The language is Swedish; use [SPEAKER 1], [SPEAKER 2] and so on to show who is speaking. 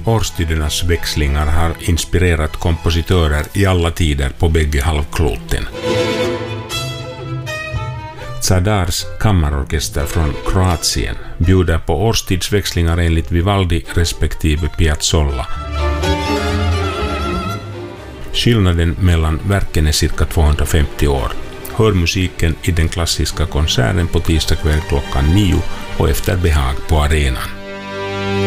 [SPEAKER 1] årstidernas växlingar har inspirerat kompositörer i alla tider på bägge halvkloten. Zadars kammarorkester från Kroatien bjuder på årstidsväxlingar enligt Vivaldi respektive Piazzolla. Skillnaden mellan verken är cirka 250 år. Hör musiken i den klassiska konserten på tisdag kväll klockan 9 och efter behag på arenan.